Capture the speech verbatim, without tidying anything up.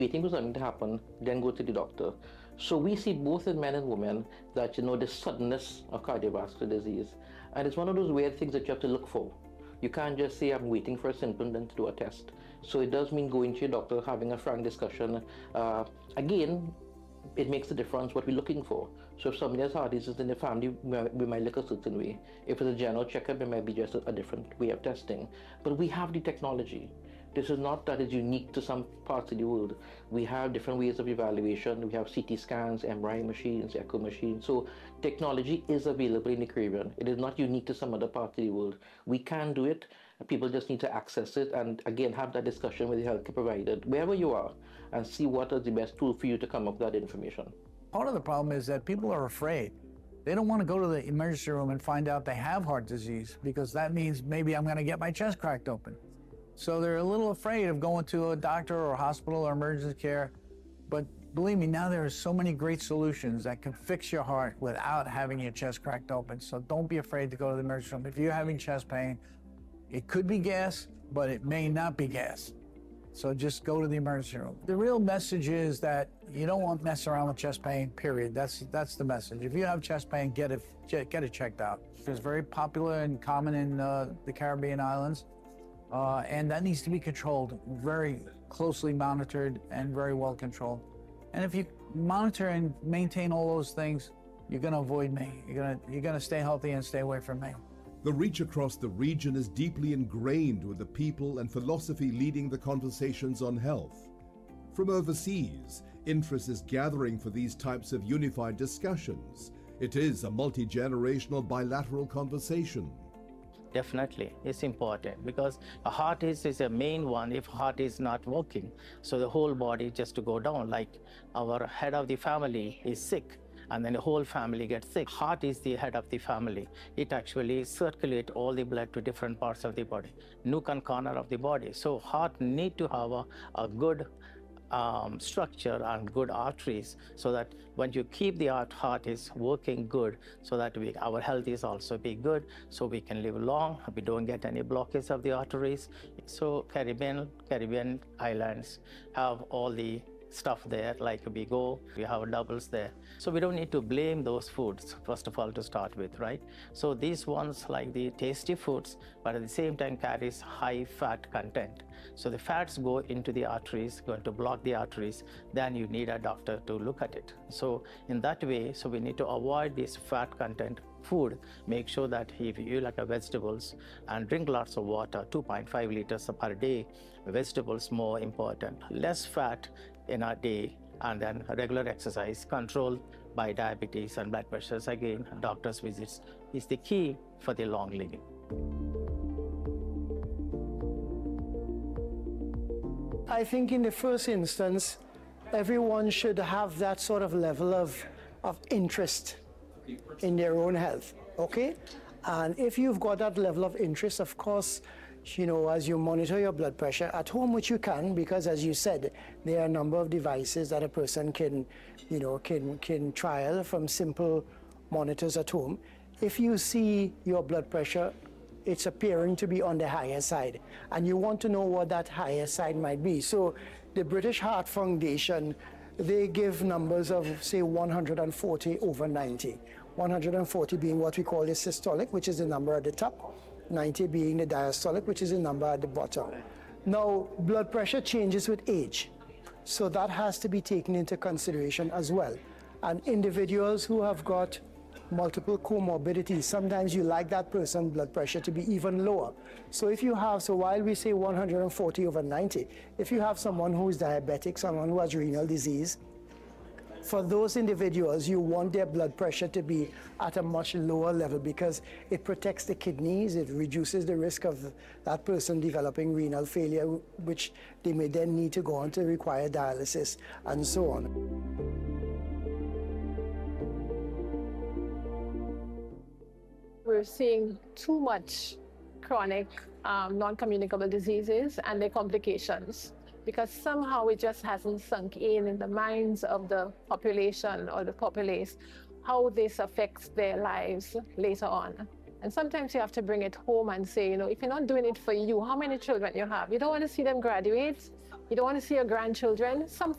waiting for something to happen, then go to the doctor. So we see both in men and women that, you know, the suddenness of cardiovascular disease. And it's one of those weird things that you have to look for. You can't just say, I'm waiting for a symptom, then to do a test. So it does mean going to your doctor, having a frank discussion. Uh, again, it makes a difference what we're looking for. So if somebody has heart disease in the family, we might look a certain way. If it's a general checkup, it might be just a, a different way of testing. But we have the technology. This is not that it's unique to some parts of the world. We have different ways of evaluation. We have C T scans, M R I machines, echo machines. So technology is available in the Caribbean. It is not unique to some other part of the world. We can do it. People just need to access it and, again, have that discussion with the healthcare provider, wherever you are, and see what is the best tool for you to come up with that information. Part of the problem is that people are afraid. They don't want to go to the emergency room and find out they have heart disease, because that means maybe I'm going to get my chest cracked open. So they're a little afraid of going to a doctor or hospital or emergency care. But believe me, now there are so many great solutions that can fix your heart without having your chest cracked open. So don't be afraid to go to the emergency room. If you're having chest pain, it could be gas, but it may not be gas. So just go to the emergency room. The real message is that you don't want to mess around with chest pain, period. That's that's the message. If you have chest pain, get it, get it checked out. It's very popular and common in uh, the Caribbean islands. Uh, and that needs to be controlled, very closely monitored and very well controlled. And if you monitor and maintain all those things, you're gonna avoid me. You're gonna, you're gonna stay healthy and stay away from me. The reach across the region is deeply ingrained with the people and philosophy leading the conversations on health. From overseas, interest is gathering for these types of unified discussions. It is a multi-generational bilateral conversation. Definitely, it's important because a heart is, is a main one if heart is not working. So the whole body just to go down, like our head of the family is sick and then the whole family gets sick. Heart is the head of the family. It actually circulates all the blood to different parts of the body, nook and corner of the body. So heart need to have a, a good Um, structure and good arteries, so that when you keep the heart, heart is working good, so that we, our health is also be good, so we can live long, we don't get any blockage of the arteries. So Caribbean, Caribbean islands have all the stuff there, like we go, we have doubles there. So we don't need to blame those foods, first of all, to start with, right? So these ones, like the tasty foods, but at the same time carries high fat content. So the fats go into the arteries, going to block the arteries, then you need a doctor to look at it. So in that way, so we need to avoid this fat content food. Make sure that if you like a vegetables and drink lots of water, two point five liters per day, vegetables more important. Less fat in a day, and then regular exercise controlled by diabetes and blood pressures. Again, doctor's visits is the key for the long living. I think in the first instance, everyone should have that sort of level of, of interest in their own health, okay? And if you've got that level of interest, of course, you know, as you monitor your blood pressure at home, which you can, because as you said, there are a number of devices that a person can, you know, can, can trial from simple monitors at home. If you see your blood pressure, it's appearing to be on the higher side, and you want to know what that higher side might be. So the British Heart Foundation, they give numbers of, say, one hundred forty over ninety. one hundred forty being what we call the systolic, which is the number at the top, ninety being the diastolic, which is the number at the bottom. Now, blood pressure changes with age, so that has to be taken into consideration as well. And individuals who have got multiple comorbidities, sometimes you like that person's blood pressure to be even lower. So if you have, so while we say one hundred forty over ninety, if you have someone who is diabetic, someone who has renal disease, for those individuals, you want their blood pressure to be at a much lower level, because it protects the kidneys, it reduces the risk of that person developing renal failure, which they may then need to go on to require dialysis and so on. We're seeing too much chronic um, non-communicable diseases and their complications, because somehow it just hasn't sunk in in the minds of the population or the populace how this affects their lives later on. And sometimes you have to bring it home and say, you know, if you're not doing it for you, how many children you have? You don't want to see them graduate. You don't want to see your grandchildren. Some